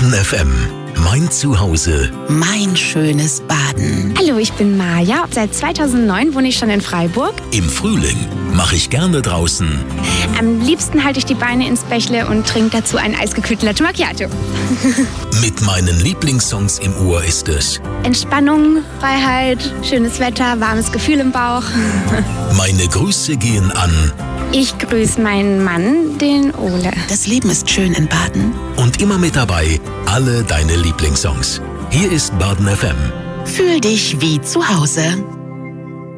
Baden FM. Mein Zuhause. Mein schönes Baden. Hallo, ich bin Maja. Seit 2009 wohne ich schon in Freiburg. Im Frühling mache ich gerne draußen. Am liebsten halte ich die Beine ins Bächle und trinke dazu einen eisgekühlten Latte Macchiato. Mit meinen Lieblingssongs im Ohr ist es Entspannung, Freiheit, schönes Wetter, warmes Gefühl im Bauch. Meine Grüße gehen an. Ich grüße meinen Mann, den Ole. Das Leben ist schön in Baden. Und immer mit dabei alle deine Lieblingssongs. Hier ist Baden FM. Fühl dich wie zu Hause.